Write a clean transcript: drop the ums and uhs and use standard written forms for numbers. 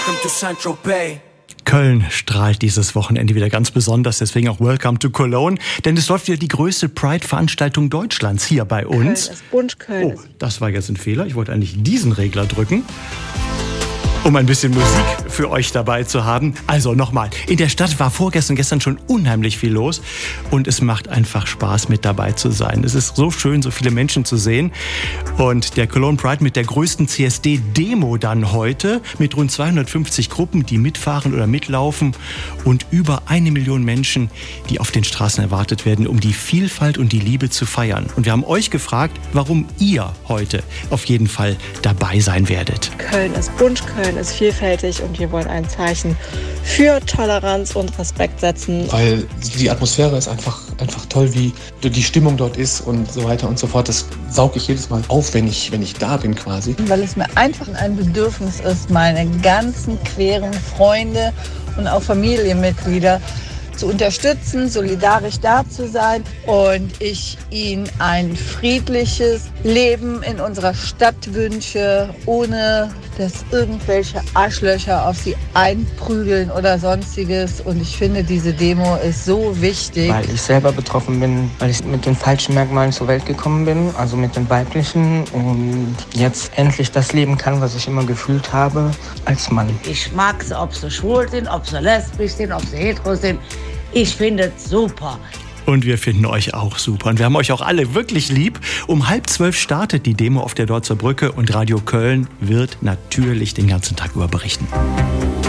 Welcome to Saint-Tropez. Köln strahlt dieses Wochenende wieder ganz besonders, deswegen auch Welcome to Cologne, denn es läuft wieder die größte Pride-Veranstaltung Deutschlands hier bei uns. Köln ist bunt, Köln ist. Oh, das war jetzt ein Fehler. Ich wollte eigentlich diesen Regler drücken, um ein bisschen Musik für euch dabei zu haben. Also nochmal, in der Stadt war vorgestern und gestern schon unheimlich viel los und es macht einfach Spaß, mit dabei zu sein. Es ist so schön, so viele Menschen zu sehen. Und der Cologne Pride mit der größten CSD-Demo dann heute mit rund 250 Gruppen, die mitfahren oder mitlaufen und über 1 Million Menschen, die auf den Straßen erwartet werden, um die Vielfalt und die Liebe zu feiern. Und wir haben euch gefragt, warum ihr heute auf jeden Fall dabei sein werdet. Köln ist bunt, Köln ist vielfältig und wir wollen ein Zeichen für Toleranz und Respekt setzen. Weil die Atmosphäre ist einfach toll, wie die Stimmung dort ist und so weiter und so fort. Das sauge ich jedes Mal auf, wenn ich da bin quasi. Weil es mir einfach ein Bedürfnis ist, meine ganzen queeren Freunde und auch Familienmitglieder zu unterstützen, solidarisch da zu sein und ich ihnen ein friedliches Leben in unserer Stadt wünsche, ohne dass irgendwelche Arschlöcher auf sie einprügeln oder sonstiges. Und ich finde, diese Demo ist so wichtig. Weil ich selber betroffen bin, weil ich mit den falschen Merkmalen zur Welt gekommen bin, also mit den weiblichen, und jetzt endlich das leben kann, was ich immer gefühlt habe als Mann. Ich mag es, ob sie schwul sind, ob sie lesbisch sind, ob sie hetero sind. Ich finde es super. Und wir finden euch auch super. Und wir haben euch auch alle wirklich lieb. Um 11:30 startet die Demo auf der Dorzer Brücke und Radio Köln wird natürlich den ganzen Tag über berichten.